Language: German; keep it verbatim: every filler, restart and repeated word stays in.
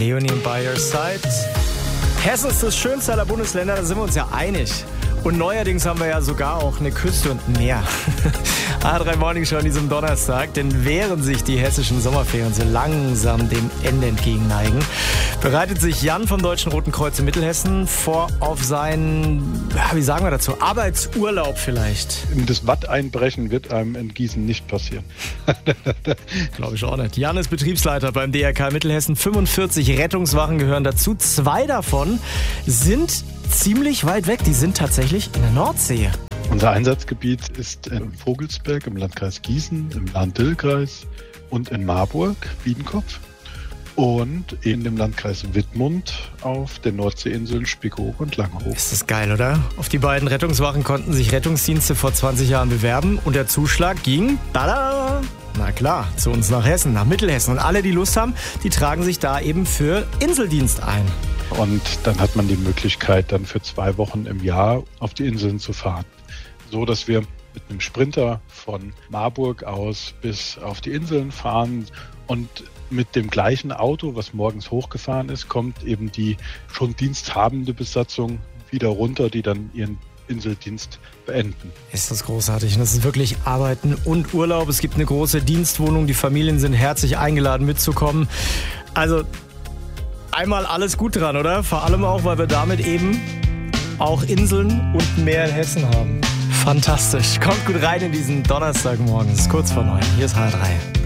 Leonie und By Your Side. Hessen ist das schönste aller Bundesländer, da sind wir uns ja einig. Und neuerdings haben wir ja sogar auch eine Küste und ein Meer. A drei Morning Show an diesem Donnerstag, denn während sich die hessischen Sommerferien so langsam dem Ende entgegenneigen, bereitet sich Jan vom Deutschen Roten Kreuz in Mittelhessen vor auf seinen, wie sagen wir dazu, Arbeitsurlaub vielleicht. Das Watteinbrechen wird einem in Gießen nicht passieren. Glaube ich auch nicht. Jan ist Betriebsleiter beim D R K Mittelhessen. fünfundvierzig Rettungswachen gehören dazu. Zwei davon sind ziemlich weit weg. Die sind tatsächlich in der Nordsee. Unser Einsatzgebiet ist in Vogelsberg im Landkreis Gießen, im Lahn-Dill-Kreis und in Marburg, Biedenkopf. Und in dem Landkreis Wittmund auf den Nordseeinseln Spiekeroog und Langeoog. Ist das geil, oder? Auf die beiden Rettungswachen konnten sich Rettungsdienste vor zwanzig Jahren bewerben und der Zuschlag ging, tada, na klar, zu uns nach Hessen, nach Mittelhessen. Und alle, die Lust haben, die tragen sich da eben für Inseldienst ein. Und dann hat man die Möglichkeit, dann für zwei Wochen im Jahr auf die Inseln zu fahren. So, dass wir mit einem Sprinter von Marburg aus bis auf die Inseln fahren und mit dem gleichen Auto, was morgens hochgefahren ist, kommt eben die schon diensthabende Besatzung wieder runter, die dann ihren Inseldienst beenden. Ist das großartig. Und das ist wirklich Arbeiten und Urlaub. Es gibt eine große Dienstwohnung. Die Familien sind herzlich eingeladen mitzukommen. Also einmal alles gut dran, oder? Vor allem auch, weil wir damit eben auch Inseln und Meer in Hessen haben. Fantastisch. Kommt gut rein in diesen Donnerstagmorgen. Es ist kurz vor neun. Hier ist H drei.